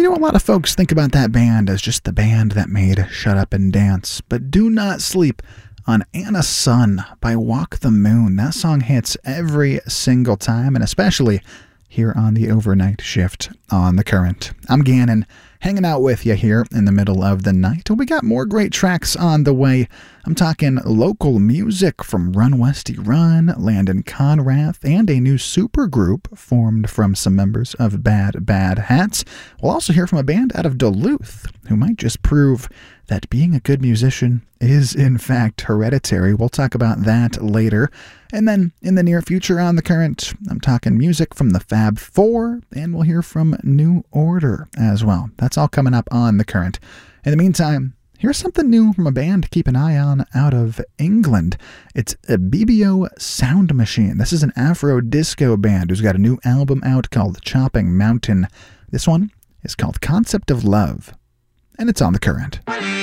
You know, a lot of folks think about that band as just the band that made Shut Up and Dance, but do not sleep on Anna Sun by Walk the Moon. That song hits every single time, and especially here on the overnight shift on The Current. I'm Gannon, hanging out with you here in the middle of the night. We got more great tracks on the way. I'm talking local music from Run Westy Run, Landon Conrath, and a new supergroup formed from some members of Bad Bad Hats. We'll also hear from a band out of Duluth who might just prove that being a good musician is in fact hereditary. We'll talk about that later. And then in the near future on The Current, I'm talking music from the Fab Four, and we'll hear from New Order as well. That's all coming up on The Current. In the meantime, here's something new from a band to keep an eye on out of England. It's a BBO Sound Machine. This is an Afro disco band who's got a new album out called Chopping Mountain. This one is called Concept of Love, and it's on The Current.